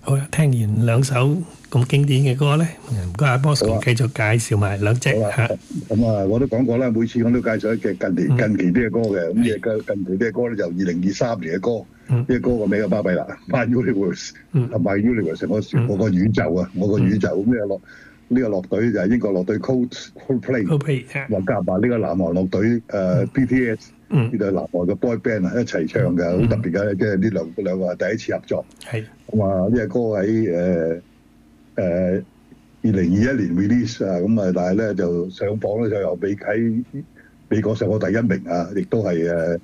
好啦，聽完兩首咁經典嘅歌咧，唔該阿 Bosco 繼續介紹埋兩隻嚇。 咁我都講過啦，每次我都介紹一隻近期啲嘅歌嘅。咁近期啲嘅歌咧就2023年嘅歌，呢個歌個名就巴閉啦 ，My Universe 同埋 Universe 我個宇宙啊，我個宇宙咁呢個樂隊就係英國樂隊 Coldplay， 話夾埋呢個南韓樂隊BTS。呢個南韓嘅 boy band 一齊唱嘅，好特別嘅，即係呢兩個第一次合作。 係咁呢個歌喺2021年 release 啊，咁但係咧就上榜咧就又喺美國上過第1名啊，亦都係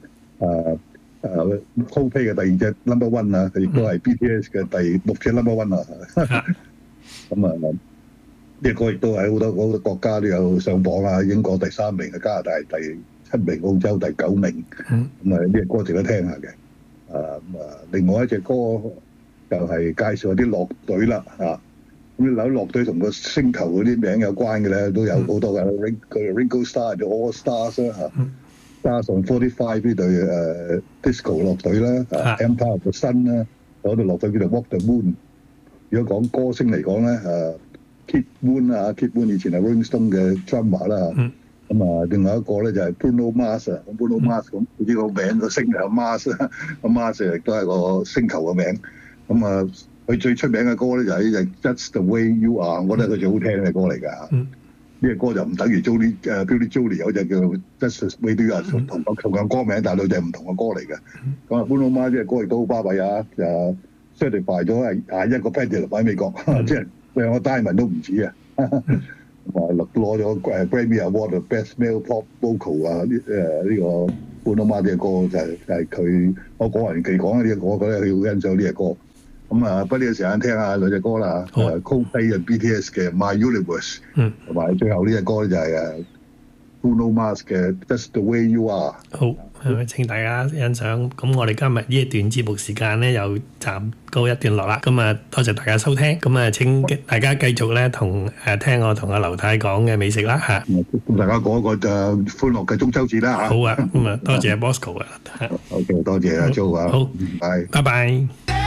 Coldplay 嘅第2隻 number one 啊，亦都係 BTS 嘅第6隻 number one 啊。咁呢個歌亦都喺好多國家都有上榜啊，英國第3名，加拿大第7名，澳洲第9名，咁呢個歌值得聽下嘅。另外一隻歌就係介紹啲樂隊啦嚇。咁啲樂隊同個星球嗰啲名有關嘅咧，都有好多嘅。Ringo Starr 就 All Stars 啦嚇，加上45呢隊disco 樂隊啦，Empire of the Sun 啦，有隊樂隊叫做 Walk the Moon。如果講歌星嚟講咧，Kid Moon 啊 ，Kid Moon 以前係 Rolling Stone 嘅 drummer 啦。另外一個咧就係 Bruno Mars 啊 ，Bruno Mars 咁呢個名個星係 Mars 啊，個 Mars 亦都係個星球嘅名。佢最出名嘅歌咧就係 Just the Way You Are， 我覺得佢最好聽嘅歌嚟㗎。呢個歌就唔等於 Billy Joel 有隻叫 Just the Way You Are 同樣歌名，但係兩隻唔同嘅歌嚟嘅。Bruno Mars 呢隻歌亦都好巴閉啊，就 certify 咗係21個 platinum 喺美國，即係兩個 diamond 都唔止啊。攞咗Grammy Award Best Male Pop Vocal 啊！呢個 Bruno Mars 嘅歌就係佢，我個人嚟講呢隻歌，我覺得佢好欣賞呢隻歌。不過呢個時間聽下兩隻歌啦，Coldplay 嘅 BTS 嘅 My Universe， 同埋最後呢隻歌就係Bruno Mars 嘅 Just the Way You Are。 好，請大家欣賞。咁我哋今日呢一段節目時間咧，又暫告一段落啦。多謝大家收聽。請大家繼續咧聽我同阿劉太講嘅美食啦嚇。 咁大家講一個歡樂嘅中秋節啦嚇。 好啊，多謝 Bosco 啊。 OK， 多謝阿 Joe 啊。 好， 拜拜。